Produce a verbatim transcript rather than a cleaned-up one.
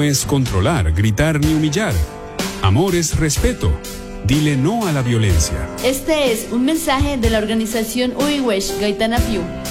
es controlar, gritar ni humillar. Amor es respeto. Dile no a la violencia. Este es un mensaje de la organización Uiwesh Gaitana Piu.